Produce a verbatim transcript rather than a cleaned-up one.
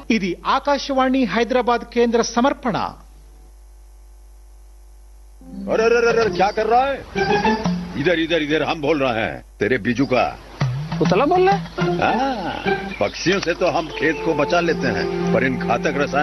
ఇది ఆకాశవాణి హైదరాబాద్ కేంద్ర సమర్పణ. अरे अरे अरे क्या कर रहा है? इधर इधर इधर हम बोल रहे हैं तेरे बीजू का. उतला बोल रहा है? हाँ, पक्षियों से तो हम खेत को बचा लेते हैं, पर इन घातक रसायन